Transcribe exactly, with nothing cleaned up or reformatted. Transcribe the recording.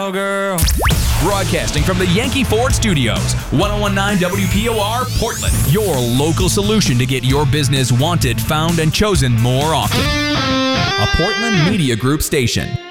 Oh, girl. Broadcasting from the Yankee Ford Studios, ten nineteen W P O R, Portland. Your local solution to get your business wanted, found, and chosen more often. A Portland Media Group station.